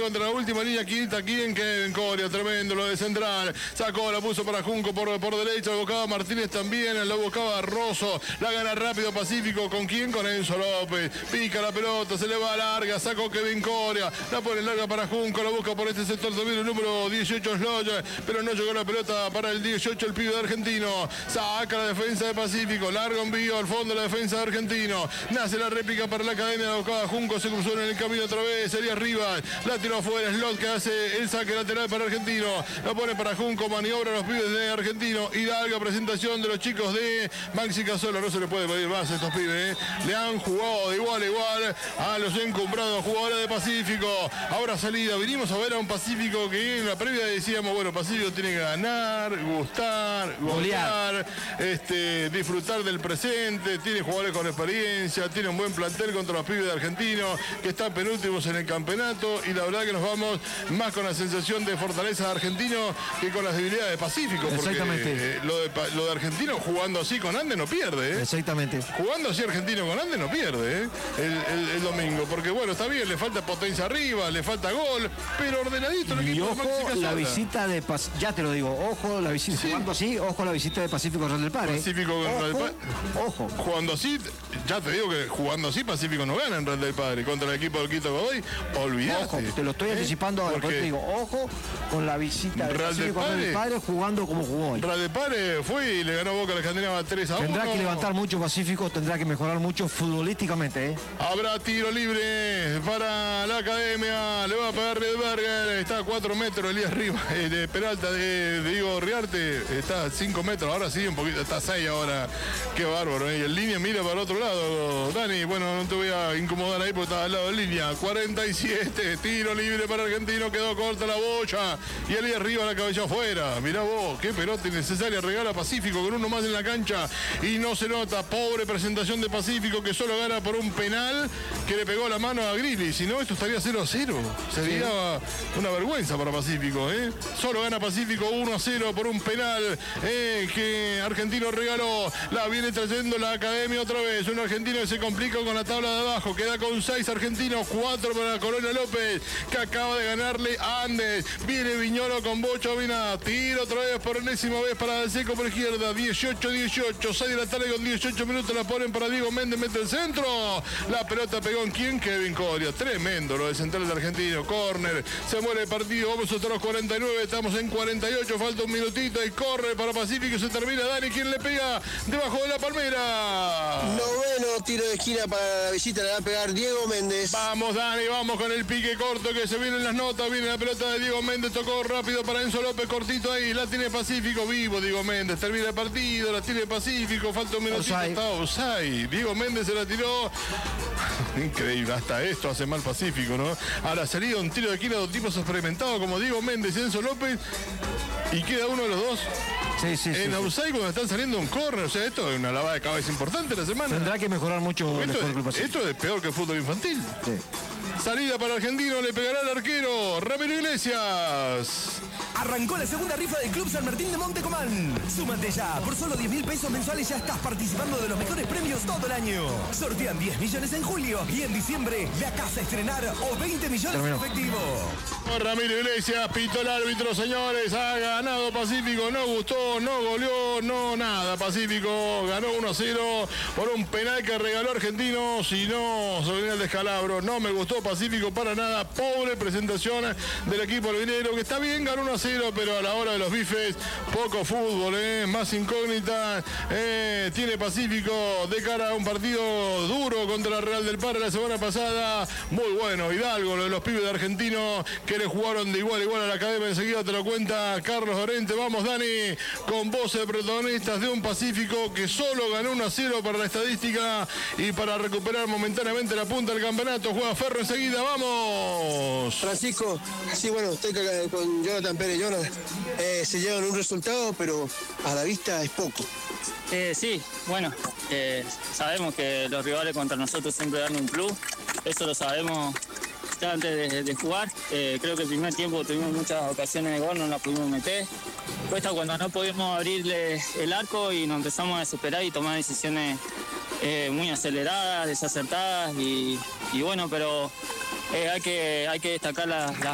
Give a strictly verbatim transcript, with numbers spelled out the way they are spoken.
contra la última línea, quita aquí en Kevin Coria, tremendo lo de central, sacó, la puso para Junco por, por derecha, lo buscaba Martínez también, lo buscaba Rosso, la gana rápido Pacífico, ¿con quién? Con Enzo López, pica la pelota, se le va larga, sacó Kevin Coria, la pone larga para Junco, la busca por este sector también el número dieciocho Sloya, pero no llegó la pelota para el dieciocho, el pibe de Argentino, saca la defensa de Pacífico, largo envío al fondo la defensa de Argentino, nace la réplica para la academia, la buscaba Junco, se cruzó en el camino otra vez, sería Rivas, la tiró afuera, Slot que hace el saque lateral para Argentino, la pone para Junco, maniobra a los pibes de Argentino, Hidalgo, presentación de los chicos de Maxi Casola, no se le puede pedir más a estos pibes, ¿eh? Le han jugado de igual a igual a los encumbrados jugadores de Pacífico, ahora salida, venimos a ver a un Pacífico que en la previa decíamos, bueno, Pacífico tiene que ganar, gustar, golear, este, disfrutar del presente, tiene jugadores con experiencia, tiene un buen plantel contra los pibes de Argentino, que están penúltimos en el campeonato, y la verdad que nos vamos más con la sensación de fortaleza de Argentino que con las debilidades de Pacífico, porque eh, lo, de, lo de Argentino jugando así con Andes no pierde, ¿eh? Exactamente. Jugando así Argentino con Andes no pierde, ¿eh? el, el, el domingo, porque bueno, está bien, le falta potencia arriba, le falta gol, pero ordenadito el y equipo ojo, de Maxi Casola. La visita de Pacífico, ya te lo digo, ojo, la visita, sí. Jugando así, ojo la visita de Pacífico Real del Padre. Pacífico con Real del Padre. Ojo. Jugando así, ya te digo que jugando así Pacífico no gana en Real del Padre. Contra el equipo del Quito Godoy, olvidate. Ojo, te lo estoy ¿Eh? anticipando ahora, porque te digo, ojo con la visita de Real del Pacífico Real del Padre jugando como jugó hoy. Real del Padre fue y le ganó Boca a la Argentina tres a uno. Tendrá que levantar mucho Pacífico, tendrá que mejorar mucho futbolísticamente, ¿eh? Habrá tiro libre para la academia, le va a pegar Redberger, está a cuatro metros Elías Rivas, eh, de Peralta de, de Diego Riarte, está a cinco metros, ahora sí, un poquito, está a seis ahora, qué bárbaro, ¿eh? Y el línea mira para el otro lado, Dani, bueno, no te voy a incomodar ahí porque está al lado de línea, cuarenta y siete, tiro libre para Argentino, quedó corta la bocha, y Elías Rivas la cabeza afuera, mirá vos, qué pelota innecesaria, regala Pacífico con uno más en la cancha, y no se nota, pobre presentación de Pacífico que solo gana por un penal que le pegó la mano a Grilli, si no esto estaría cero a cero, sería sí. una vergüenza para Pacífico, ¿eh? Solo gana Pacífico uno a cero por un penal eh, que Argentino regaló, la viene trayendo la academia otra vez, un argentino que se complica con la tabla de abajo, queda con seis argentinos, cuatro para Corona López, que acaba de ganarle a Andes, viene Viñolo con Bocha Vina, tiro otra vez por enésima vez para Dalseco por izquierda, dieciocho dieciocho, seis de la tarde con dieciocho minutos, la ponen para Diego Méndez, mete el centro, la pelota pegó en quién, Kevin Coria, tremendo lo de central de Argentino, córner, se muere el partido, vamos hasta los cuarenta y nueve, estamos en cuarenta y ocho, falta un minutito y corre para Pacífico, se termina Dani, ¿quién le pega debajo de la palmera? Noveno tiro de esquina para la visita, le va a pegar Diego Méndez. Vamos Dani, vamos con el pique corto que se vienen las notas, viene la pelota de Diego Méndez, tocó rápido para Enzo López, cortito ahí, la tiene Pacífico, vivo Diego Méndez, termina el partido, la tiene Pacífico, falta un minutito, está offside, Diego Méndez se la tiró, increíble, hasta esto hace mal Pacífico, ¿no? Ahora sería un tiro de esquina de dos tipos experimentados como Diego Méndez y Enzo López, y queda uno de los dos sí, sí, en sí, offside sí. cuando están saliendo un córner, o sea, esto es una lavada de cabeza importante la semana. Tendrá que mejorar mucho el esto, es, esto es peor que el fútbol infantil. Sí. Salida para Argentino, le pegará al arquero Ramiro Iglesias. Arrancó la segunda rifa del Club San Martín de Montecomán. Súmate ya, por solo diez mil pesos mensuales ya estás participando de los mejores premios todo el año. Sortean diez millones en julio y en diciembre la casa a estrenar o veinte millones Terminó. En efectivo. Ramiro Iglesias, pitó el árbitro, señores, ha ganado Pacífico, no gustó, no goleó, no nada. Pacífico ganó uno a cero por un penal que regaló Argentino, si no se venía el descalabro, no me gustó Pacífico para nada, pobre presentación del equipo albinegro, que está bien, ganó uno a cero, pero a la hora de los bifes, poco fútbol, eh, más incógnita, eh, tiene Pacífico de cara a un partido duro contra la Real del Padre la semana pasada, muy bueno, Hidalgo, lo de los pibes de Argentino, que le jugaron de igual a igual a la academia, enseguida te lo cuenta Carlos Dorente, vamos Dani, con voces de protagonistas de un Pacífico que solo ganó uno a cero para la estadística y para recuperar momentáneamente la punta del campeonato, juega Ferro enseguida, vamos. Francisco, sí, bueno, estoy con Jonathan Pérez, Jonathan, eh, se llevan un resultado, pero a la vista es poco. Eh, sí, bueno, eh, sabemos que los rivales contra nosotros siempre dan un plus, eso lo sabemos ya antes de, de jugar. Eh, creo que el primer tiempo tuvimos muchas ocasiones de gol, no las pudimos meter. Cuesta cuando no pudimos abrirle el arco y nos empezamos a desesperar y tomar decisiones eh, muy aceleradas, desacertadas y, y bueno, pero eh, hay que hay que destacar las la